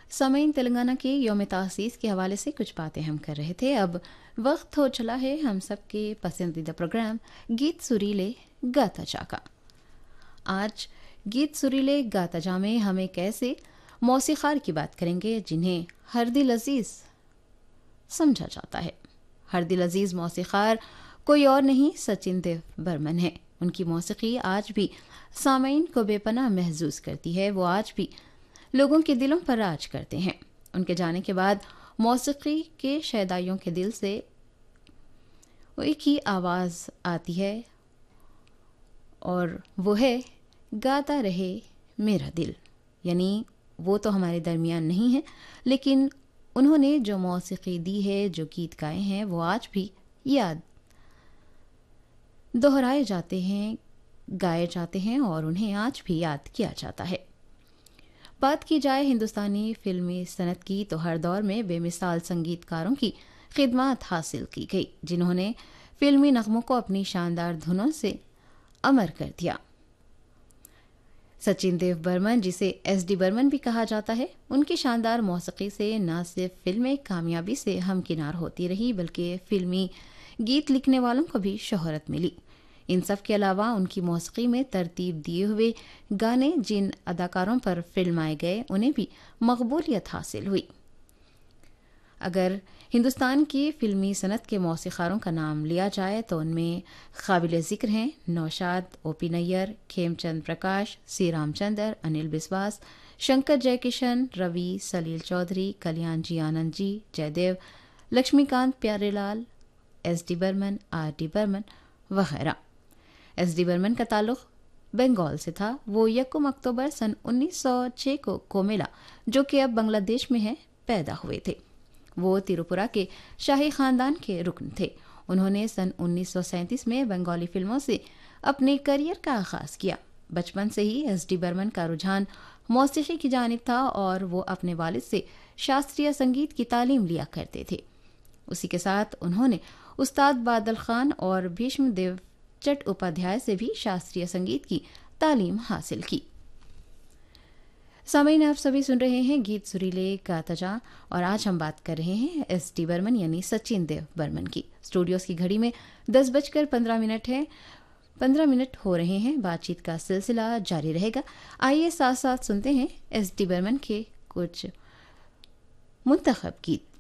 सामीन, तेलंगाना के यौम तासीस के हवाले से कुछ बातें हम कर रहे थे। अब वक्त हो चला है हम सबके पसंदीदा प्रोग्राम गीत सुरीले गाता जा का। आज गीत सुरीले गाता जा में हम एक ऐसे मौसीकार की बात करेंगे जिन्हें हर दिल अजीज समझा जाता है। हर दिल अजीज मौसीकार कोई और नहीं, सचिन देव बर्मन है। उनकी मौसीकी आज भी सामीन को बेपनाह महसूस करती है। वो आज भी लोगों के दिलों पर राज करते हैं। उनके जाने के बाद मौसीकी के शैदाइयों के दिल से एक ही आवाज़ आती है और वो है गाता रहे मेरा दिल। यानी वो तो हमारे दरमियान नहीं है, लेकिन उन्होंने जो मौसीकी दी है, जो गीत गाए हैं, वो आज भी याद दोहराए जाते हैं, गाए जाते हैं और उन्हें आज भी याद किया जाता है। बात की जाए हिंदुस्तानी फिल्मी सनत की तो हर दौर में बेमिसाल संगीतकारों की खिदमत हासिल की गई, जिन्होंने फिल्मी नगमों को अपनी शानदार धुनों से अमर कर दिया। सचिन देव बर्मन, जिसे एस.डी. बर्मन भी कहा जाता है, उनकी शानदार मौसीकी से न सिर्फ फिल्में कामयाबी से हमकिनार होती रही, बल्कि फिल्मी गीत लिखने वालों को भी शोहरत मिली। इन सब के अलावा उनकी मौसीकी में तरतीब दिए हुए गाने जिन अदाकारों पर फिल्माए गए, उन्हें भी मकबूलियत हासिल हुई। अगर हिंदुस्तान की फिल्मी सनत के मौसीकारों का नाम लिया जाए तो उनमें काबिल ज़िक्र हैं नौशाद, ओ.पी. नैयर, खेमचंद प्रकाश, सी रामचंद्र, अनिल बिस्वास, शंकर जयकिशन, रवि, सलील चौधरी, कल्याण जी आनंद जी, जयदेव, लक्ष्मीकांत प्यारेलाल, एस.डी. बर्मन, आर.डी. बर्मन वगैरह। एस.डी. बर्मन का ताल्लुक बंगाल से था। वो 1 अक्टूबर सन 1906 को कोमेला, जो कि अब बांग्लादेश में है, पैदा हुए थे। वो तिरुपुरा के शाही खानदान के रुकन थे। उन्होंने सन 1937 में बंगाली फिल्मों से अपने करियर का आगाज किया। बचपन से ही एस.डी. बर्मन का रुझान मौसीकी की जानिब था और वो अपने वालिद से शास्त्रीय संगीत की तालीम लिया करते थे। उसी के साथ उन्होंने उस्ताद बादल खान और भीष्म देव चट उपाध्याय से भी शास्त्रीय संगीत की तालीम हासिल की। सामीन, आप सभी सुन रहे हैं गीत सुरीले गाता जा और आज हम बात कर रहे हैं एस.डी. बर्मन यानी सचिन देव बर्मन की। स्टूडियोज की घड़ी में 10:15 है, 15 मिनट हो रहे हैं। बातचीत का सिलसिला जारी रहेगा। आइए साथ साथ सुनते हैं एस.डी. बर्मन के कुछ मुंतखब गीत।